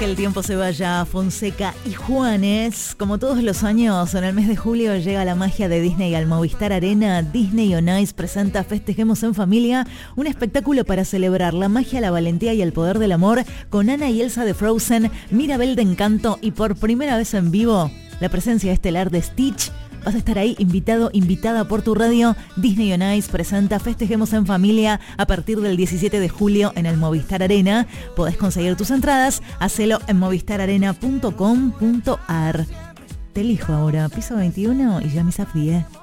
Que el tiempo se vaya, Fonseca y Juanes. Como todos los años, en el mes de julio llega la magia de Disney al Movistar Arena. Disney on Ice presenta Festejemos en Familia, un espectáculo para celebrar la magia, la valentía y el poder del amor, con Anna y Elsa de Frozen, Mirabel de Encanto y por primera vez en vivo, la presencia estelar de Stitch. Vas a estar ahí invitado, invitada por tu radio. Disney on Ice presenta Festejemos en Familia a partir del 17 de julio en el Movistar Arena. Podés conseguir tus entradas, hacelo en movistararena.com.ar. Te elijo ahora, piso 21 y ya me Safdie.